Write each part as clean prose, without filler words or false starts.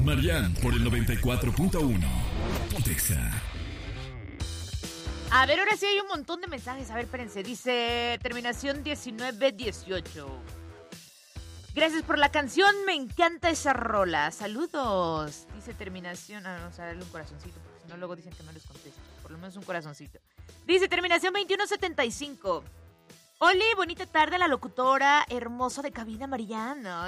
Marian por el 94.1. Pontexa. A ver, ahora sí hay un montón de mensajes. A ver, espérense. Dice terminación 1918. Gracias por la canción, me encanta esa rola. Saludos. Dice terminación. Vamos a darle un corazoncito, porque si no luego dicen que no les contesto. Por lo menos un corazoncito. Dice terminación 2175. Oli, bonita tarde a la locutora hermosa de cabina Mariana.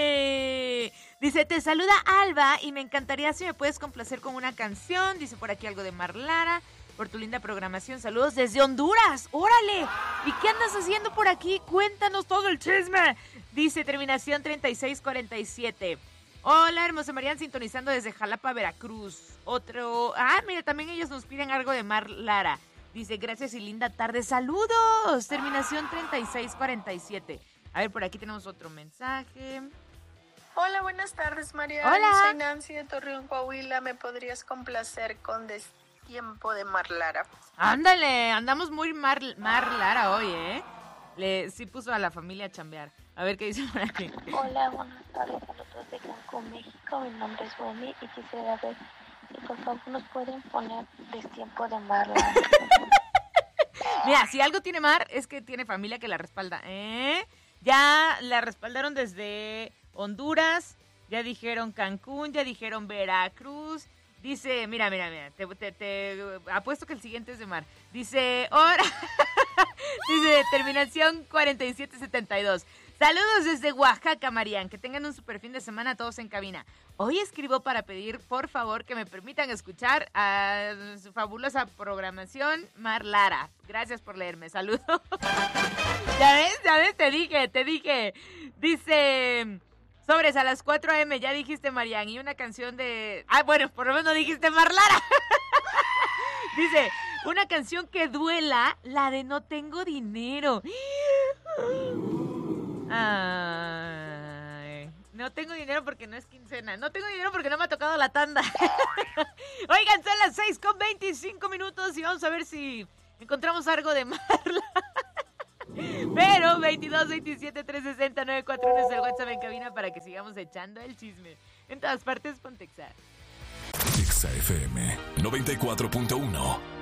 Dice, te saluda Alba y me encantaría si me puedes complacer con una canción. Dice por aquí algo de Mar Lara. Por tu linda programación. Saludos desde Honduras. ¡Órale! ¿Y qué andas haciendo por aquí? Cuéntanos todo el chisme. Dice terminación 3647. Hola, hermosa Marian, sintonizando desde Jalapa, Veracruz. Otro... mira, también ellos nos piden algo de Mar Lara. Dice, gracias y linda tarde. ¡Saludos! Terminación 3647. A ver, por aquí tenemos otro mensaje. Hola, buenas tardes, Marian. Hola. Soy Nancy de Torreón, Coahuila. ¿Me podrías complacer con Tiempo de Mar Lara? Ándale, andamos muy Mar Lara hoy, ¿eh? Sí puso a la familia a chambear. A ver qué dice por aquí. Hola, buenas tardes a todos de Cancún, México. Mi nombre es Wendy y quisiera ver si por favor nos pueden poner Destiempo de Mar Lara. Mira, si algo tiene Mar es que tiene familia que la respalda, ¿eh? Ya la respaldaron desde Honduras, ya dijeron Cancún, ya dijeron Veracruz. Dice, mira, te apuesto que el siguiente es de Mar. Dice, ahora, dice, terminación 4772. Saludos desde Oaxaca, Marian. Que tengan un super fin de semana todos en cabina. Hoy escribo para pedir, por favor, que me permitan escuchar a su fabulosa programación, Mar Lara. Gracias por leerme. Saludos. ¿Ya ves? Te dije. Dice... Sobres a las 4 a.m. ya dijiste, Marian, y una canción de... bueno, por lo menos dijiste Mar Lara. Dice, una canción que duela, la de No Tengo Dinero. Ay, no tengo dinero porque no es quincena. No tengo dinero porque no me ha tocado la tanda. Oigan, son las 6:25 y vamos a ver si encontramos algo de Mar Lara. Pero 22 27 360 941 es el WhatsApp en cabina para que sigamos echando el chisme. En todas partes, Pontexa. Pontexa FM 94.1.